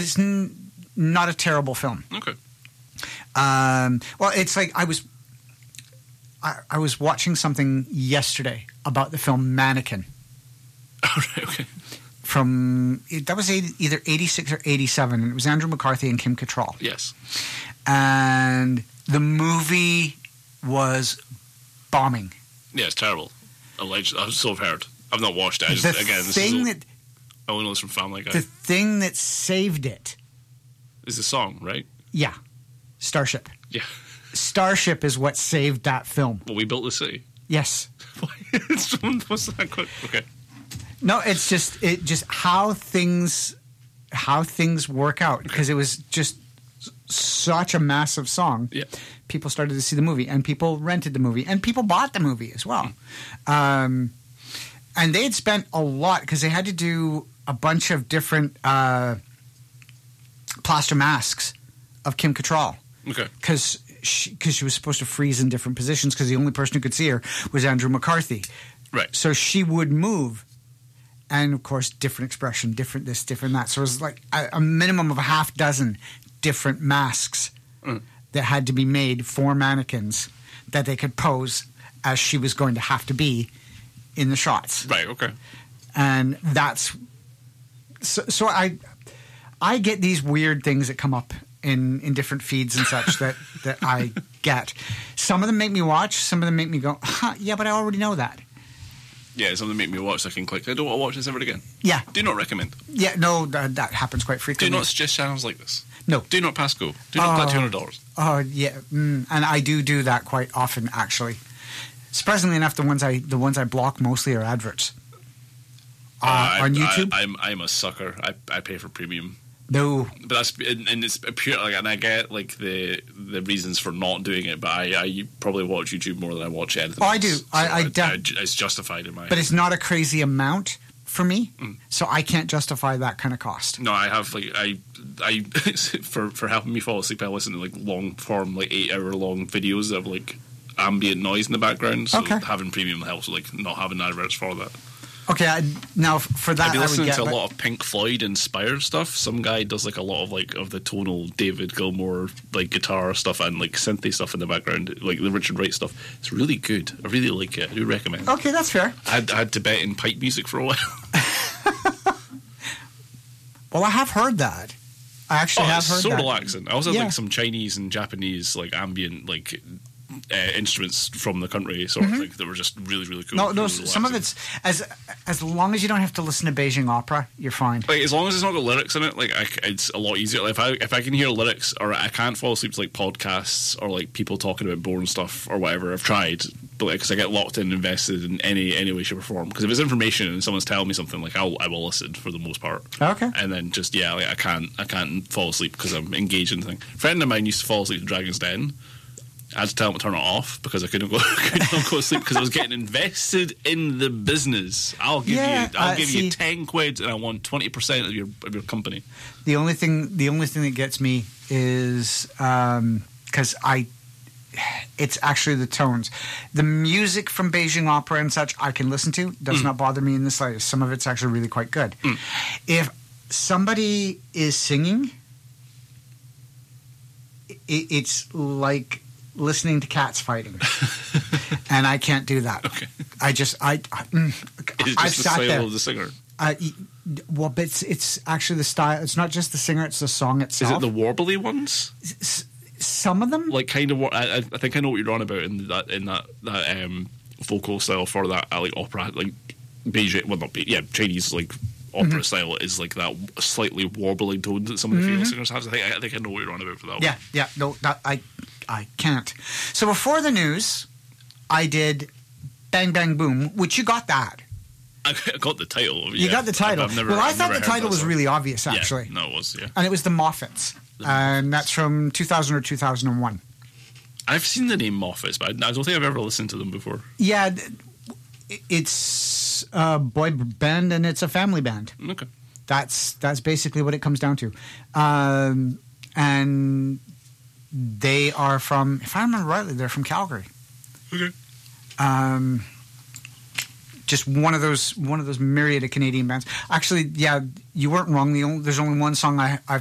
but it's not a terrible film. Okay. Well, it's like I was watching something yesterday about the film Mannequin. All right, okay. That was either 86 or 87, and it was Andrew McCarthy and Kim Cattrall. Yes. And the movie was bombing. Yeah, it's terrible. Alleged. I've so heard. I've not watched it. I only know this from Family Guy. The thing that saved it is the song, right? Yeah. Starship. Yeah. Starship is what saved that film. Well, We Built the City. Yes. What's that quick? Okay. No, it's just how things work out, because it was just such a massive song. Yeah. People started to see the movie, and people rented the movie, and people bought the movie as well. And they had spent a lot, because they had to do a bunch of different plaster masks of Kim Cattrall. Okay. Because she was supposed to freeze in different positions, because the only person who could see her was Andrew McCarthy. Right. So she would move. And, of course, different expression, different this, different that. So it was like a minimum of a half dozen different masks that had to be made for mannequins that they could pose as she was going to have to be in the shots. Right, okay. And that's... So I get these weird things that come up in different feeds and such that I get. Some of them make me watch. Some of them make me go, yeah, but I already know that. Yeah, something make me watch. I can click. I don't want to watch this ever again. Yeah. Do not recommend. Yeah, no, that happens quite frequently. Do not suggest channels like this. No. Do not pass go. Do not pay $200. Oh, yeah. And I do that quite often, actually. Surprisingly enough, the ones I block mostly are adverts. On YouTube? I'm a sucker. I pay for premium. No. But that's and it's pure, like, and I get like the reasons for not doing it, but I probably watch YouTube more than I watch anything. Oh, else. I do. It's justified in my. But it's not a crazy amount for me, so I can't justify that kind of cost. No, I have like I for helping me fall asleep, I listen to like long form, like 8-hour long videos of like ambient noise in the background. So having premium helps with like not having adverts for that. Okay, now for that, I've been listening to a lot of Pink Floyd inspired stuff. Some guy does like a lot of like of the tonal David Gilmour like guitar stuff and like synthy stuff in the background, like the Richard Wright stuff. It's really good. I really like it. I do recommend. Okay, that's fair. I had Tibetan pipe music for a while. Well, I have heard that. I actually have heard that. So relaxing. I also had like some Chinese and Japanese like ambient like instruments from the country sort of thing that were just really, really cool. No, really some of it's as long as you don't have to listen to Beijing opera, you're fine. Like as long as it's not got lyrics in it, like it's a lot easier. Like, if I can hear lyrics, or I can't fall asleep to like podcasts or like people talking about boring stuff or whatever. I've tried, but because I get locked in and invested in any way, shape, or form. Because if it's information and someone's telling me something, like I will listen for the most part. Okay. And then just like I can't fall asleep because I'm engaged in the thing. A friend of mine used to fall asleep to Dragon's Den. I had to tell him to turn it off because I couldn't go to sleep because I was getting invested in the business. I'll give you 10 quid and I want 20% of your company. The only thing that gets me is because it's actually the tones. The music from Beijing opera and such I can listen to. Does not bother me in the slightest. Some of it's actually really quite good. If somebody is singing, it's like listening to cats fighting, and I can't do that. Okay. I've sat there. Of the singer. Well, but it's actually the style. It's not just the singer; it's the song itself. Is it the warbly ones? Some of them, like kind of what I think I know what you're on about in that vocal style for that like opera, like Beijing. Well, not Chinese like opera style is like that slightly warbling tones that some of the female singers have. I think I know what you're on about for that one. Yeah. No, I can't. So before the news, I did Bang Bang Boom, which you got that. I got the title. You got the title. I thought the title was really obvious, actually. Yeah, no, it was, yeah. And it was the Moffats. And that's from 2000 or 2001. I've seen the name Moffats, but I don't think I've ever listened to them before. Yeah, it's a boy band and it's a family band. Okay. That's basically what it comes down to. And they are from, if I remember rightly, they're from Calgary. Okay. Just one of those myriad of Canadian bands. Actually, yeah, you weren't wrong. There's only one song I've